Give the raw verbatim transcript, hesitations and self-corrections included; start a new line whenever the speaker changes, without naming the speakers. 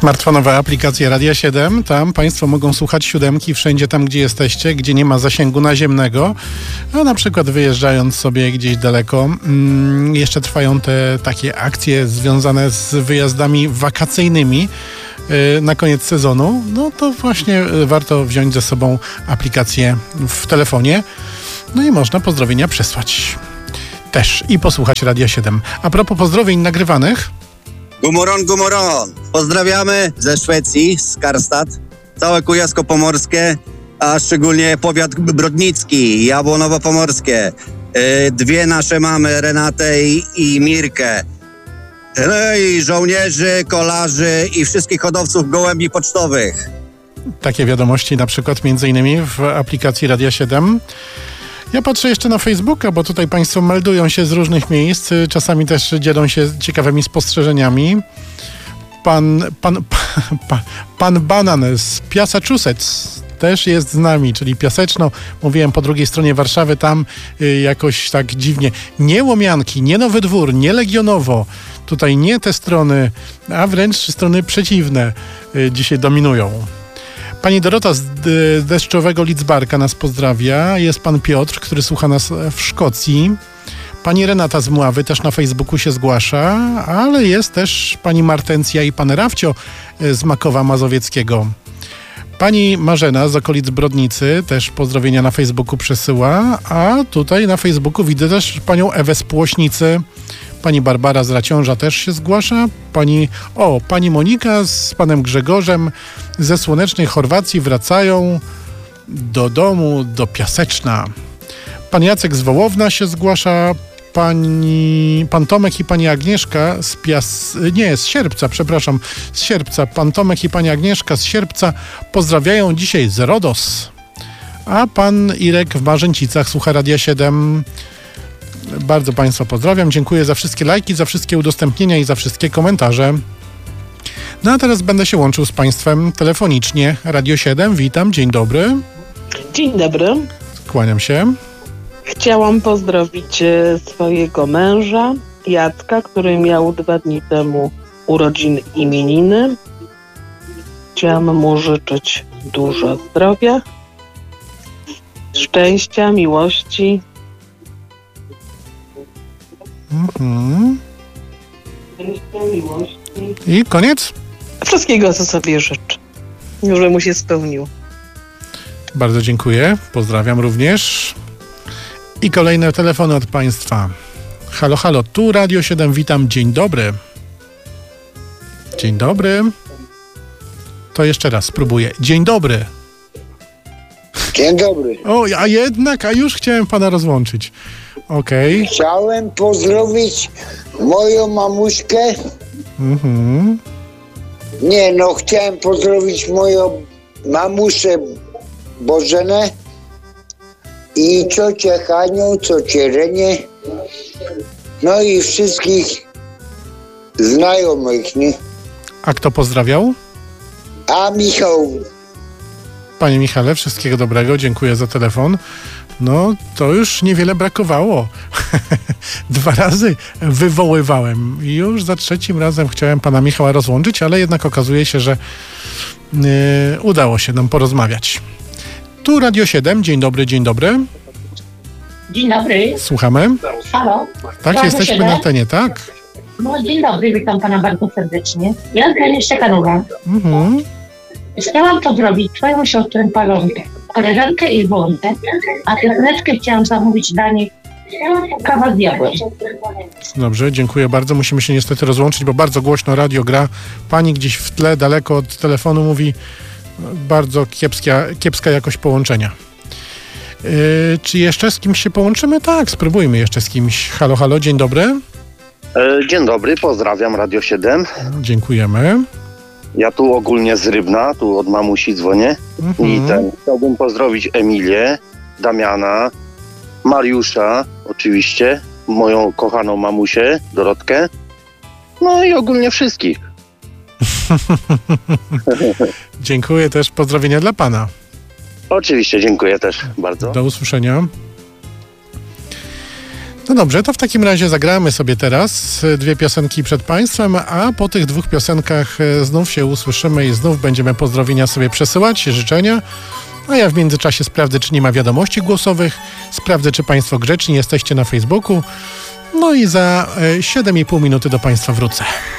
Smartfonowa aplikacja Radia siedem. Tam Państwo mogą słuchać siódemki wszędzie tam, gdzie jesteście, gdzie nie ma zasięgu naziemnego. A na przykład wyjeżdżając sobie gdzieś daleko. Mm, jeszcze trwają te takie akcje związane z wyjazdami wakacyjnymi yy, na koniec sezonu. No to właśnie warto wziąć ze sobą aplikację w telefonie. No i można pozdrowienia przesłać też i posłuchać Radia siedem. A propos pozdrowień nagrywanych.
Gumoron, gumoron! Pozdrawiamy ze Szwecji, z Karstad, całe Kujawsko-Pomorskie, a szczególnie powiat brodnicki, Jabłonowo-Pomorskie. Yy, dwie nasze mamy, Renatę i, i Mirkę. No i żołnierzy, kolarzy i wszystkich hodowców gołębi pocztowych.
Takie wiadomości na przykład między innymi w aplikacji Radia siedem. Ja patrzę jeszcze na Facebooka, bo tutaj Państwo meldują się z różnych miejsc, czasami też dzielą się ciekawymi spostrzeżeniami. Pan, pan, pan, pan Banan z Massachusetts też jest z nami, czyli Piaseczno, mówiłem po drugiej stronie Warszawy, tam y, jakoś tak dziwnie. Nie Łomianki, nie Nowy Dwór, nie Legionowo, tutaj nie te strony, a wręcz strony przeciwne y, dzisiaj dominują. Pani Dorota z deszczowego Lidzbarka nas pozdrawia. Jest pan Piotr, który słucha nas w Szkocji. Pani Renata z Mławy też na Facebooku się zgłasza, ale jest też pani Martencja i pan Rafcio z Makowa Mazowieckiego. Pani Marzena z okolic Brodnicy też pozdrowienia na Facebooku przesyła, a tutaj na Facebooku widzę też panią Ewę z Płośnicy. Pani Barbara z Raciąża też się zgłasza. Pani, o, pani Monika z panem Grzegorzem ze słonecznej Chorwacji wracają do domu, do Piaseczna. Pan Jacek z Wołowna się zgłasza. Pani, pan Tomek i pani Agnieszka z Pias... Nie, z Sierpca, przepraszam, z Sierpca. Pan Tomek i pani Agnieszka z Sierpca pozdrawiają dzisiaj z Rodos. A pan Irek w Marzęcicach słucha Radia siedem. Bardzo Państwa pozdrawiam. Dziękuję za wszystkie lajki, za wszystkie udostępnienia i za wszystkie komentarze. No a teraz będę się łączył z Państwem telefonicznie. Radio siedem, witam, dzień dobry.
Dzień dobry.
Kłaniam się.
Chciałam pozdrowić swojego męża, Jacka, który miał dwa dni temu urodziny imieniny. Chciałam mu życzyć dużo zdrowia, szczęścia, miłości.
Mhm. I koniec?
Wszystkiego, co sobie życzę. Żeby mu się spełniło.
Bardzo dziękuję. Pozdrawiam również. I kolejne telefony od Państwa. Halo, halo, tu Radio siedem, witam. Dzień dobry. Dzień dobry. To jeszcze raz spróbuję. Dzień dobry.
Dzień dobry.
O, a jednak, a już chciałem Pana rozłączyć. Okej. Okay.
Chciałem pozdrowić moją mamuśkę.
Mhm.
Nie, no chciałem pozdrowić moją mamuszę Bożenę i ciocię Hanią, ciocię Renię, no i wszystkich znajomych, nie?
A kto pozdrawiał?
A Michał.
Panie Michale, wszystkiego dobrego, dziękuję za telefon. No, to już niewiele brakowało. Dwa razy wywoływałem i już za trzecim razem chciałem pana Michała rozłączyć, ale jednak okazuje się, że yy, udało się nam porozmawiać. Tu Radio siedem, dzień dobry, dzień dobry.
Dzień dobry.
Słuchamy.
Halo.
Tak,
Radio
jesteśmy
siedem?
na antenie, tak?
No, dzień dobry, witam pana bardzo serdecznie. Ja jestem Szczekanuwa.
Mhm.
Chciałam to zrobić twoją siostrę Palonkę, koleżankę i Wątę, a pioseneczkę chciałam zamówić dla nich kawa z diabłem.
Dobrze, dziękuję bardzo. Musimy się niestety rozłączyć, bo bardzo głośno radio gra. Pani gdzieś w tle, daleko od telefonu mówi bardzo kiepska, kiepska jakość połączenia. Yy, czy jeszcze z kimś się połączymy? Tak, spróbujmy jeszcze z kimś. Halo, halo, dzień dobry.
Dzień dobry, pozdrawiam Radio siedem.
Dziękujemy.
Ja tu ogólnie z Rybna, tu od mamusi dzwonię.
Mhm.
I ten, chciałbym pozdrowić Emilię, Damiana, Mariusza oczywiście, moją kochaną mamusię, Dorotkę, no i ogólnie wszystkich.
Dziękuję też, pozdrowienia dla pana.
Oczywiście, dziękuję też bardzo.
Do usłyszenia. No dobrze, to w takim razie zagramy sobie teraz dwie piosenki przed Państwem, a po tych dwóch piosenkach znów się usłyszymy i znów będziemy pozdrowienia sobie przesyłać, życzenia. A ja w międzyczasie sprawdzę, czy nie ma wiadomości głosowych, sprawdzę, czy Państwo grzeczni jesteście na Facebooku. No i za siedem i pół minuty do Państwa wrócę.